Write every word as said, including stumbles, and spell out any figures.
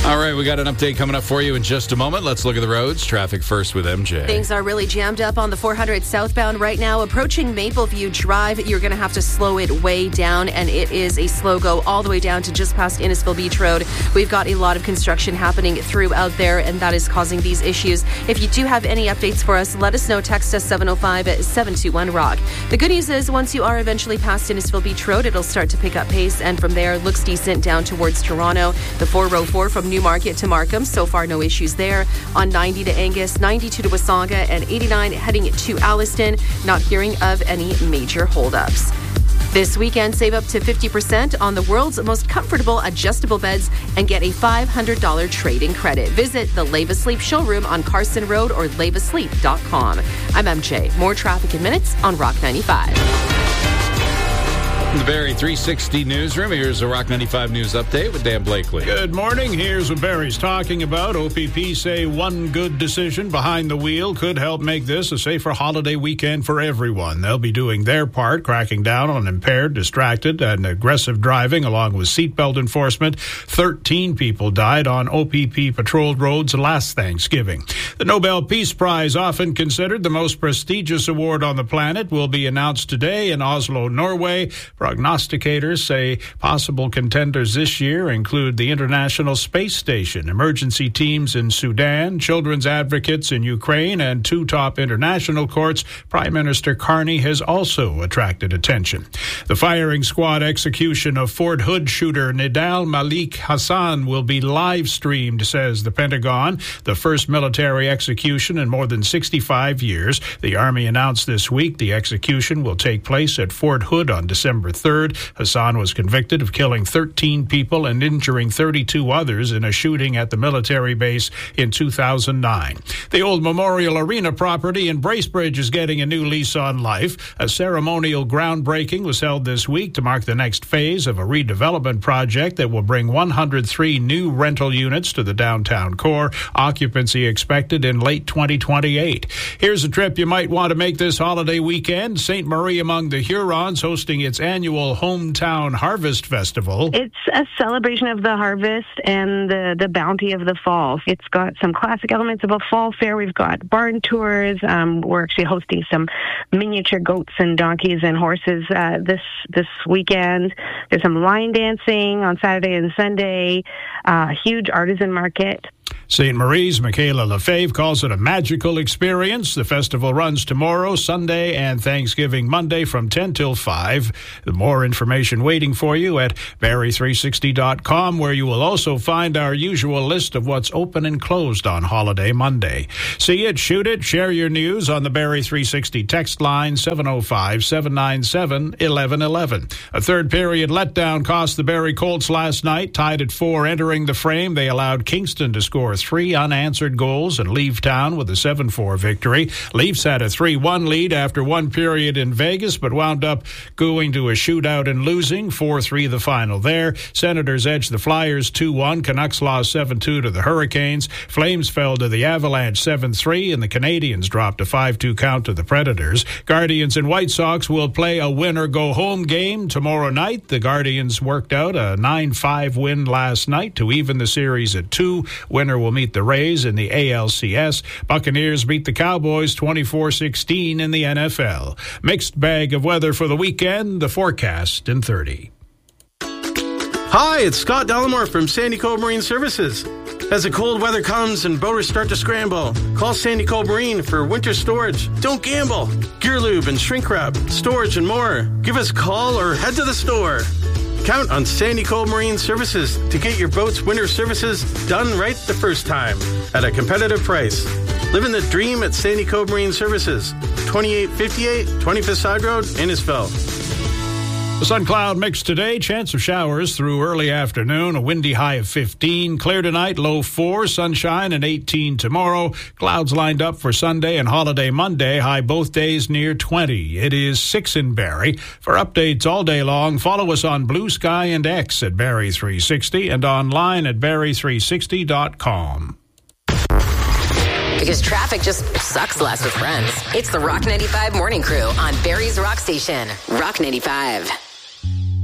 All right, we got an update coming up for you in just a moment. Let's look at the roads. Traffic first with M J. Things are really jammed up on the four hundred southbound right now. Approaching Mapleview Drive, you're going to have to slow it way down, and it is a slow go all the way down to just past Innisfil Beach Road. We've got a lot of construction happening throughout there, and that is causing these issues. If you do have any updates for us, let us know. Text us seven oh five, seven two one, rock. The good news is once you are eventually past Innisfil Beach Road, it'll start to pick up pace, and from there, looks decent down towards Toronto. The four oh four from Newmarket to Markham, so far no issues there. On ninety to Angus, ninety-two to Wasaga, and eighty-nine heading to Alliston. Not hearing of any major holdups. This weekend, save up to fifty percent on the world's most comfortable adjustable beds and get a five hundred dollars trade-in credit. Visit the Leva Sleep showroom on Carson Road or leva sleep dot com. I'm M J. More traffic in minutes on Rock ninety-five. The Barrie three sixty newsroom. Here's a Rock ninety-five news update with Dan Blakely. Good morning. Here's what Barrie's talking about. O P P say one good decision behind the wheel could help make this a safer holiday weekend for everyone. They'll be doing their part, cracking down on impaired, distracted, and aggressive driving, along with seatbelt enforcement. Thirteen people died on O P P patrolled roads last Thanksgiving. The Nobel Peace Prize, often considered the most prestigious award on the planet, will be announced today in Oslo, Norway. Prognosticators say possible contenders this year include the International Space Station, emergency teams in Sudan, children's advocates in Ukraine, and two top international courts. Prime Minister Carney has also attracted attention. The firing squad execution of Fort Hood shooter Nidal Malik Hassan will be live-streamed, says the Pentagon, the first military execution in more than sixty-five years. The Army announced this week the execution will take place at Fort Hood on December third. Hassan was convicted of killing thirteen people and injuring thirty-two others in a shooting at the military base in two thousand nine. The old Memorial Arena property in Bracebridge is getting a new lease on life. A ceremonial groundbreaking was held this week to mark the next phase of a redevelopment project that will bring one hundred three new rental units to the downtown core. Occupancy expected in late twenty twenty-eight. Here's a trip you might want to make this holiday weekend. Saint Marie among the Hurons hosting its annual Hometown Harvest Festival. It's a celebration of the harvest and the, the bounty of the fall. It's got some classic elements of a fall fair. We've got barn tours. Um, we're actually hosting some miniature goats and donkeys and horses uh, this this weekend. There's some line dancing on Saturday and Sunday. Uh, huge artisan market. Saint Marie's Michaela Lefebvre calls it a magical experience. The festival runs tomorrow, Sunday, and Thanksgiving Monday from ten till five. The more information waiting for you at barrie three sixty dot com, where you will also find our usual list of what's open and closed on Holiday Monday. See it, shoot it, share your news on the Barrie three sixty text line seven oh five, seven nine seven, one one one one. A third period letdown cost the Barrie Colts last night, tied at four entering the frame. They allowed Kingston to score three unanswered goals and leave town with a seven four victory. Leafs had a three one lead after one period in Vegas, but wound up going to a shootout and losing four three the final there. Senators edged the Flyers two one. Canucks lost seven two to the Hurricanes. Flames fell to the Avalanche seven three, and the Canadiens dropped a five two count to the Predators. Guardians and White Sox will play a win-or-go-home game tomorrow night. The Guardians worked out a nine five win last night to even the series at two. Winner will meet the Rays in the A L C S. Buccaneers beat the Cowboys twenty-four sixteen in the N F L. Mixed bag of weather for the weekend. The forecast in thirty. Hi, it's Scott Dellamore from Sandy Cove Marine Services. As the cold weather comes and boaters start to scramble, call Sandy Cove Marine for winter storage. Don't gamble. Gear lube and shrink wrap, storage and more. Give us a call or head to the store. Count on Sandy Cove Marine Services to get your boat's winter services done right the first time at a competitive price. Living the dream at Sandy Cove Marine Services, twenty-eight fifty-eight twenty-fifth Side Road, Innisfil. The sun cloud mix today, chance of showers through early afternoon, a windy high of fifteen. Clear tonight, low four, sunshine and eighteen tomorrow. Clouds lined up for Sunday and holiday Monday, high both days near twenty. It is six in Barrie. For updates all day long, follow us on Blue Sky and X at Barrie three sixty and online at barrie three sixty dot com. Because traffic just sucks less with friends. It's the Rock ninety-five Morning Crew on Barrie's Rock Station. Rock ninety-five.